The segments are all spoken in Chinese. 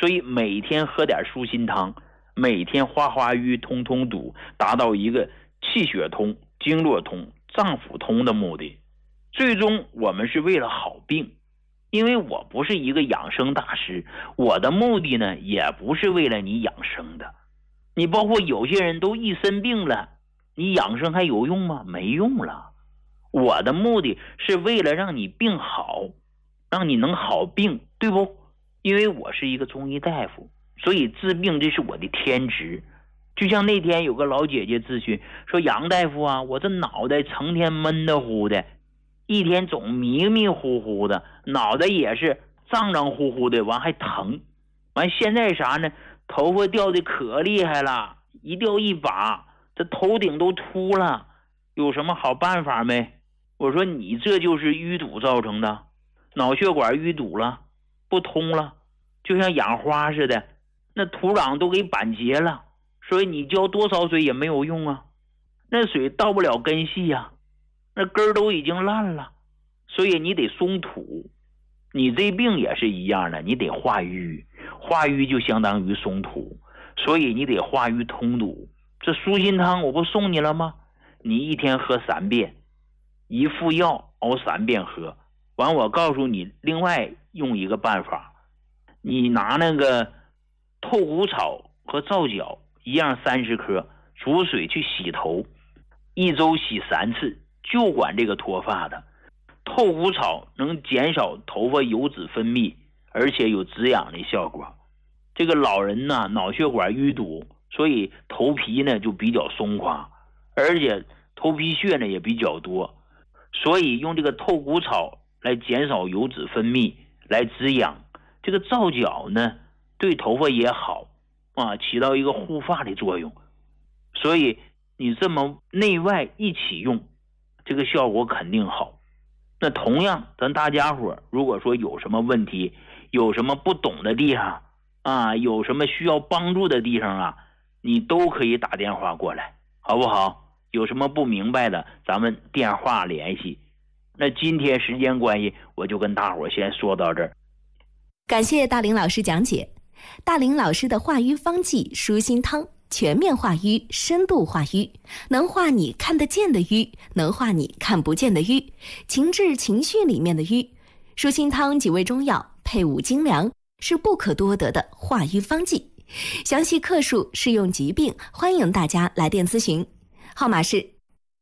所以每天喝点舒心汤，每天花花瘀通通堵，达到一个气血通、经络通、脏腑通的目的。最终我们是为了好病，因为我不是一个养生大师，我的目的呢也不是为了你养生的。你包括有些人都一身病了，你养生还有用吗？没用了。我的目的是为了让你病好，让你能好病，对不？因为我是一个中医大夫，所以治病这是我的天职。就像那天有个老姐姐咨询说，杨大夫啊，我这脑袋成天闷得乎的，一天总迷迷糊糊的，脑袋也是胀胀乎乎的，完还疼，完现在啥呢？头发掉的可厉害了，一掉一把，这头顶都秃了，有什么好办法没？我说你这就是淤堵造成的，脑血管淤堵了，不通了，就像养花似的，那土壤都给板结了，所以你浇多少水也没有用啊，那水到不了根系呀，那根儿都已经烂了，所以你得松土。你这病也是一样的，你得化瘀，化瘀就相当于松土，所以你得化瘀通堵。这舒心汤我不送你了吗？你一天喝3遍，一副药熬3遍喝。完我告诉你另外用一个办法，你拿那个透骨草和皂角一样30克，煮水去洗头，1周洗3次，就管这个脱发的。透骨草能减少头发油脂分泌，而且有止痒的效果。这个老人呢，脑血管淤堵，所以头皮呢就比较松垮，而且头皮屑呢也比较多，所以用这个透骨草来减少油脂分泌，来止痒。这个皂角呢对头发也好啊，起到一个护发的作用。所以你这么内外一起用，这个效果肯定好。那同样咱大家伙如果说有什么问题，有什么不懂的地方啊，有什么需要帮助的地方啊，你都可以打电话过来，好不好？有什么不明白的咱们电话联系。那今天时间关系，我就跟大伙先说到这儿。 感谢大林老师讲解。大林老师的化瘀方剂舒心汤，全面化瘀，深度化瘀，能化你看得见的瘀，能化你看不见的瘀，情志情绪里面的瘀。舒心汤几味中药配伍精良，是不可多得的化瘀方剂。详细克数、适用疾病，欢迎大家来电咨询，号码是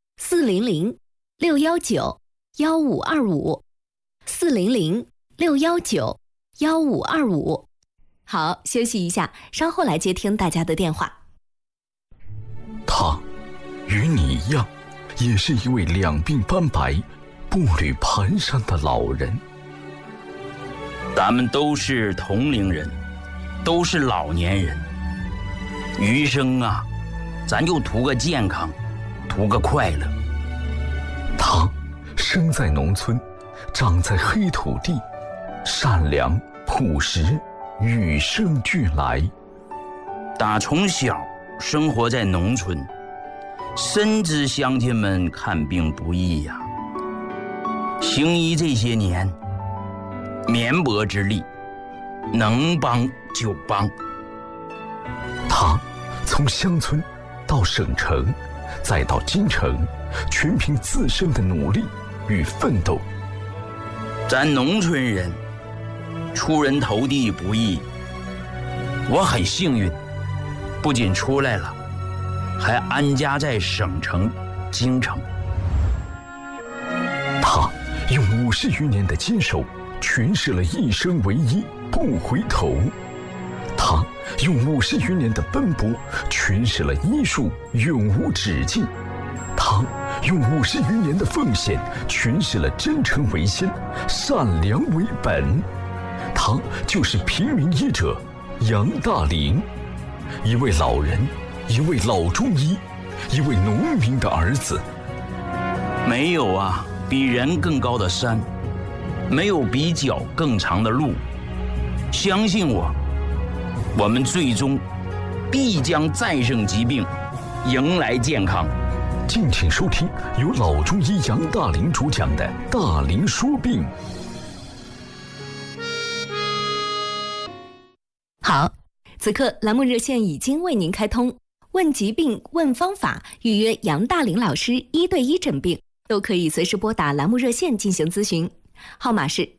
400-619-1525 400-619-1525。好，休息一下，稍后来接听大家的电话。 他与你一样，也是一位两鬓斑白、步履蹒跚的老人。 咱们都是同龄人，都是老年人，余生啊，咱就图个健康，图个快乐。 他生在农村，长在黑土地，善良朴实，与生俱来。 打从小生活在农村，深知乡亲们看病不易呀。行医这些年，绵薄之力，能帮就帮。 他从乡村到省城，再到京城，全凭自身的努力与奋斗。 咱农村人出人头地不易，我很幸运，不仅出来了，还安家在省城京城。 他用50余年的坚守诠释了一生为一，不回头。他用50余年的奔波诠释了医术永无止境。他用50余年的奉献诠释了真诚为先，善良为本。他就是平民医者杨大林，一位老人，一位老中医，一位农民的儿子。 没有啊比人更高的山，没有比脚更长的路。相信我，我们最终必将战胜疾病，迎来健康。 敬请收听由老中医杨大林主讲的《大林说病》。 好，此刻栏目热线已经为您开通，问疾病、问方法，预约杨大林老师1对1诊病，都可以随时拨打栏目热线进行咨询，号码是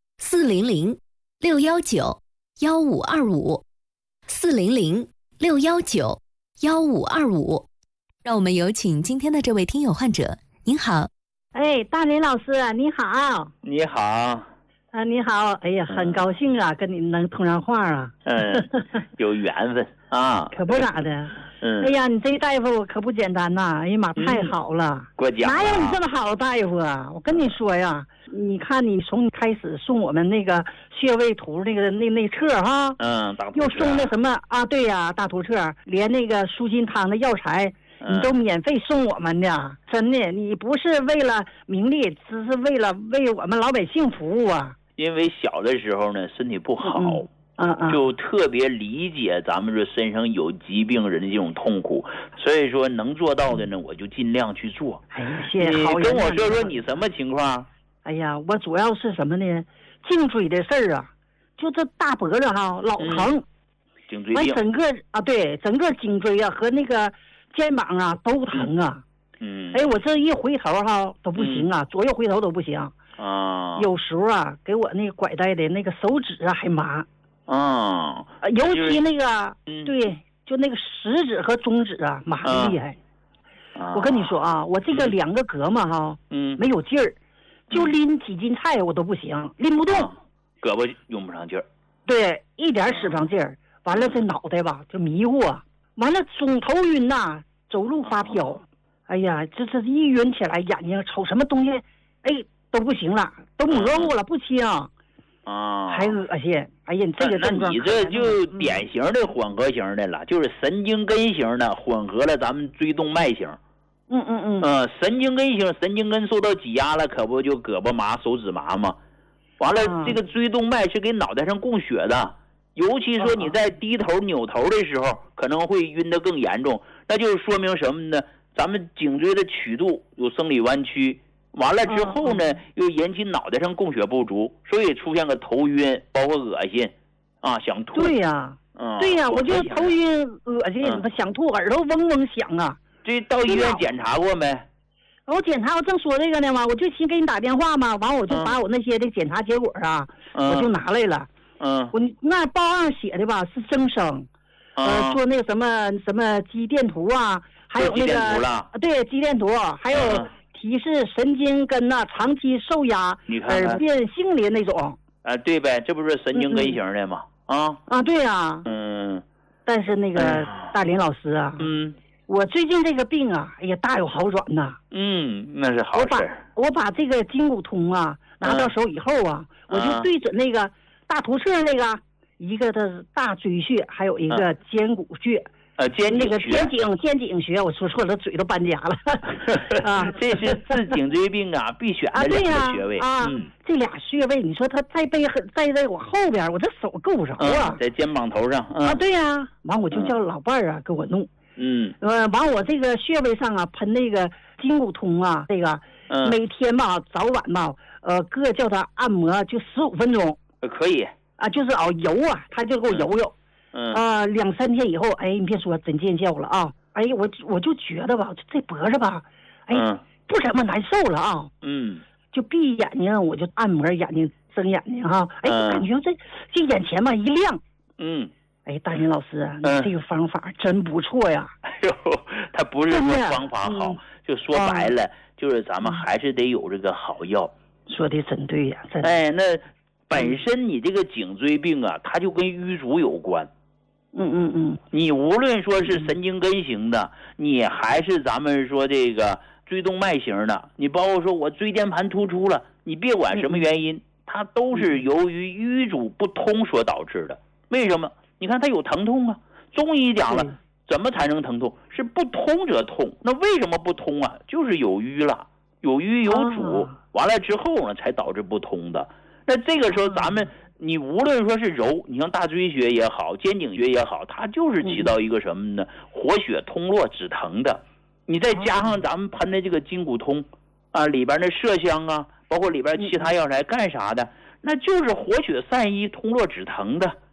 400-619-1525，400-619-1525。让我们有请今天的这位听友患者。您好。 哎，大林老师你好。 你好。 你好。哎呀，很高兴啊，跟你能通上话啊。 有缘分啊。 可不咋的。哎呀，你这大夫可不简单呐！哎呀妈，太好了。 过奖了。 哪有你这么好的大夫啊？我跟你说呀，你看你从开始送我们那个穴位图那册哈。 大图册。 又送那什么啊？对呀，大图册，连那个舒心汤的药材。你都免费送我们的，真的，你不是为了名利，只是为我们老百姓服务啊。 因为小的时候呢，身体不好，就特别理解咱们说身上有疾病人的这种痛苦，所以说能做到的呢，我就尽量去做。 哎呀，谢谢好人。 你跟我说说你什么情况？ 哎呀，我主要是什么呢？颈椎的事儿啊，就这大脖子哈老疼， 颈椎病。 整个颈椎啊和那个肩膀啊都疼啊。哎，我这一回头哈都不行啊，左右回头都不行啊。 有时候啊，给我那个拐带的那个手指啊还麻。尤其那个对，就那个食指和中指啊麻的厉害。我跟你说啊，我这个2个胳膊哈，没有劲儿，就拎几斤菜我都不行，拎不动。 胳膊用不上劲儿。 对，一点使不上劲儿。完了这脑袋吧就迷糊啊，完了总头晕呐，走路发飘。哎呀，这一晕起来，眼睛瞅什么东西，哎都不行了，都模糊了，不清还恶心。哎呀，你这个症状， 那你这就典型的混合型的了，就是神经根型的混合了咱们椎动脉型。神经根型，神经根受到挤压了，可不就胳膊麻、手指麻吗？完了，这个椎动脉是给脑袋上供血的，尤其说你在低头扭头的时候，可能会晕得更严重。那就说明什么呢？咱们颈椎的曲度有生理弯曲，完了之后呢，又引起脑袋上供血不足，所以出现个头晕，包括恶心想吐。 对呀，我就头晕恶心，想吐，耳朵嗡嗡响啊。 这到医院检查过没？ 我检查，我正说这个呢嘛，我就先给你打电话嘛，完我就把我那些的检查结果啊，我就拿来了。我那报案写的吧是增生，做那个什么肌电图啊，还有那个对肌电图，还有提示神经根呐长期受压而变性的那种。 对呗，这不是神经根型的吗？ 对呀。但是那个大林老师啊，我最近这个病啊，哎呀，大有好转呐。 那是好事。 我把这个筋骨通啊拿到手以后啊，我就对准那个大图册那个，一个的大椎穴，还有一个肩骨穴。肩颈穴，我说错了，嘴都搬家了。 这是治颈椎病必选的2个穴位这俩穴位，你说他在我后边，我这手够不着啊。 在肩膀头上对呀。完我就叫老伴儿给我弄。完我这个穴位上喷那个筋骨通这个每天吧早晚吧各叫他按摩就15分钟。 可以就是油他就给我油。2-3天以后，哎，你别说，真见效了啊！哎，我就觉得吧，这脖子吧，哎，不怎么难受了啊。就闭眼睛，我就按摩眼睛，睁眼睛哈，哎，感觉这眼前吧一亮。哎，大林老师，你这个方法真不错呀。 哎呦，他不是说方法好，就说白了，就是咱们还是得有这个好药。 说的真对呀，真。 哎，那本身你这个颈椎病它就跟瘀阻有关。你无论说是神经根型的，你还是咱们说这个椎动脉型的，你包括说我椎间盘突出了，你别管什么原因，它都是由于瘀阻不通所导致的。为什么？你看它有疼痛中医讲了，怎么才能疼痛？是不通则痛。那为什么不通就是有瘀了，有瘀有阻，完了之后呢才导致不通的。那这个时候咱们你无论说是揉，你像大椎穴也好，肩颈穴也好，它就是起到一个什么呢？活血通络止疼的。你再加上咱们喷的这个筋骨通里边的麝香包括里边其他药材干啥的，那就是活血散瘀通络止疼的。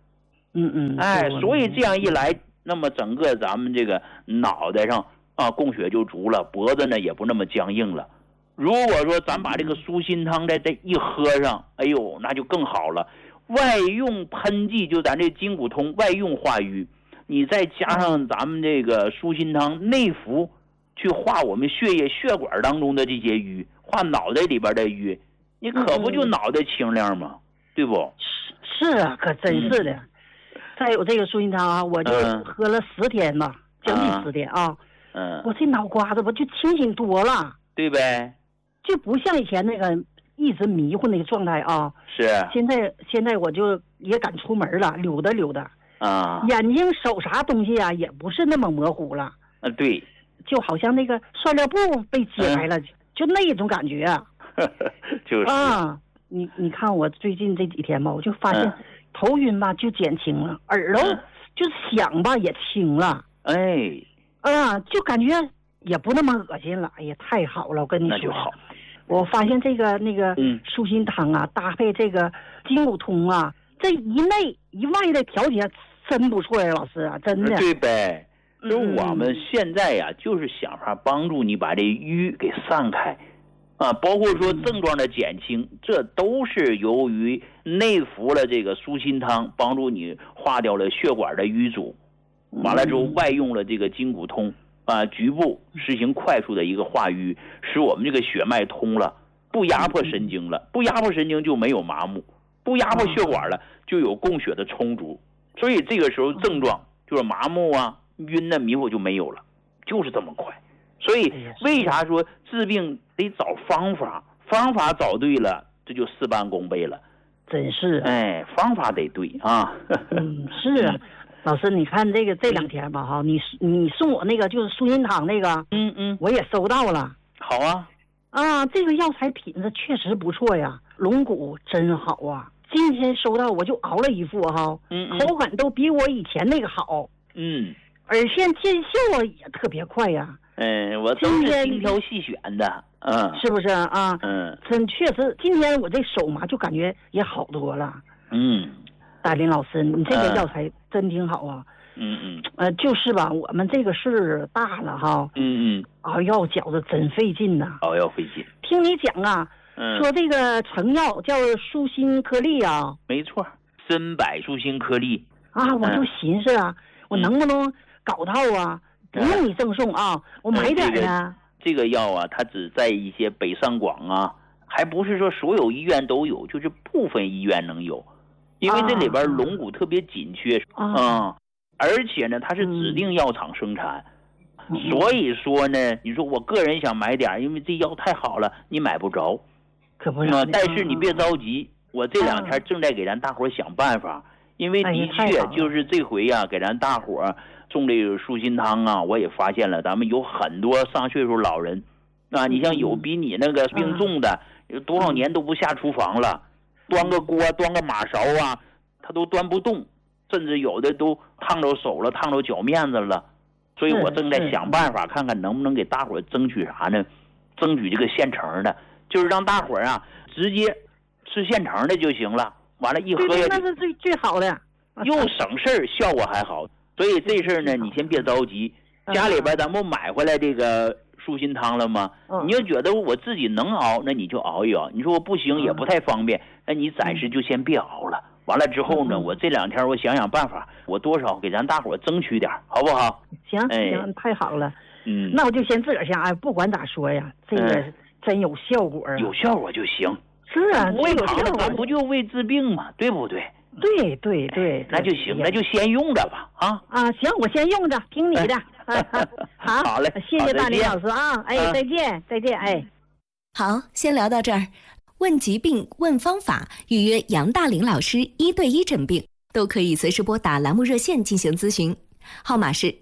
所以这样一来，那么整个咱们这个脑袋上啊供血就足了，脖子呢也不那么僵硬了。如果说咱把这个舒心汤再一喝上，哎呦，那就更好了。外用喷剂就咱这筋骨通外用化瘀，你再加上咱们这个舒心汤内服，去化我们血液血管当中的这些瘀，化脑袋里边的淤，你可不就脑袋清亮吗？对不？ 是啊，可真是的。再有这个舒心汤啊，我就喝了10天吧，将近10天啊。我这脑瓜子我就清醒多了， 对呗？ 就不像以前那个一直迷糊那个状态啊。 是。 现在我就也敢出门了，溜达溜达啊， 眼睛手啥东西啊也不是那么模糊了。 对。 就好像那个塑料布被揭开了，就那种感觉。 就是啊。你看我最近这几天吧，我就发现头晕吧就减轻了，耳朵就是响吧也轻了，就感觉也不那么恶心了。哎呀，太好了！我跟你说， 那就好。 我发现那个舒心汤啊，搭配这个筋骨通啊，这一内一外的调节真不错呀，老师啊，真的。 对呗。所以我们现在呀，就是想法帮助你把这瘀给散开。包括说症状的减轻，这都是由于内服了这个舒心汤，帮助你化掉了血管的瘀阻，完了之后外用了这个筋骨通局部实行快速的一个化瘀，使我们这个血脉通了，不压迫神经了，不压迫神经就没有麻木，不压迫血管了就有供血的充足，所以这个时候症状就是麻木啊、晕啊、迷糊就没有了，就是这么快。所以为啥说治病得找方法，方法找对了，这就事半功倍了。 真是。 方法得对啊。 是啊。老师，你看这2天吧哈，你送我那个就是舒心汤那个，我也收到了。 好啊。 这个药材品质确实不错呀，龙骨真好啊。今天收到我就熬了一副哈，口感都比我以前那个好。而且见效也特别快呀。 我都是精挑细选的， 是不是啊？真确实，今天我这手嘛就感觉也好多了。大林老师，你这个药材真挺好啊。就是吧，我们这个事儿大了哈。熬药饺子真费劲呐。 熬药费劲。 听你讲啊，说这个成药叫舒心颗粒啊。 没错，参柏舒心颗粒。 我就寻思啊，我能不能搞到啊？不用你赠送啊，我买点呢。 这个药啊，它只在一些北上广啊，还不是说所有医院都有，就是部分医院能有，因为这里边龙骨特别紧缺而且呢，它是指定药厂生产，所以说呢，你说我个人想买点，因为这药太好了，你买不着， 可不是。 但是你别着急，我这2天正在给咱大伙想办法，因为的确就是这回呀，给咱大伙送这个舒心汤啊，我也发现了，咱们有很多上岁数老人你像有比你那个病重的，有多少年都不下厨房了，端个锅端个马勺啊，他都端不动，甚至有的都烫着手了，烫着脚面子了。所以我正在想办法，看看能不能给大伙争取啥呢？争取这个现成的，就是让大伙直接吃现成的就行了。完了，一喝对，那是最好的， 又省事儿，效果还好。所以这事儿呢，你先别着急，家里边咱不买回来这个舒心汤了吗？你要觉得我自己能熬，那你就熬一熬。你说我不行，也不太方便，那你暂时就先别熬了。完了之后呢，我这2天我想想办法，我多少给咱大伙争取点，好不好？ 行，太好了。那我就先自个儿想，不管咋说呀，这个真有效果啊。 有效果就行。 是啊， 为糖的咱不就为治病嘛，对不对？ 对， 那就行，那就先用着吧行，我先用着，听你的。 好嘞， 谢谢大林老师啊，再见， 好，先聊到这儿。问疾病、问方法，预约杨大林老师1对1诊病，都可以随时拨打栏目热线进行咨询，号码是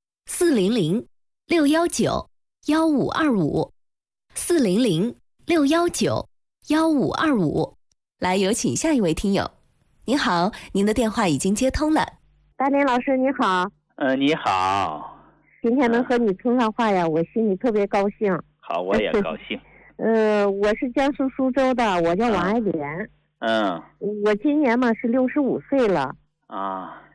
400-619-1525，400-619-1525。来，有请下一位听友。您好，您的电话已经接通了。 大林老师你好。 你好。 今天能和你通上话呀，我心里特别高兴。 好，我也高兴。 我是江苏苏州的，我叫王爱莲。 我今年嘛是65岁了。 啊。